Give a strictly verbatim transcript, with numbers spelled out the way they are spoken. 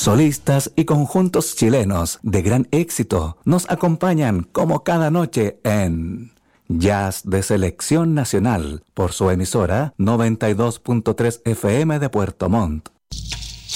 Solistas y conjuntos chilenos de gran éxito nos acompañan como cada noche en Jazz de Selección Nacional por su emisora noventa y dos punto tres F M de Puerto Montt.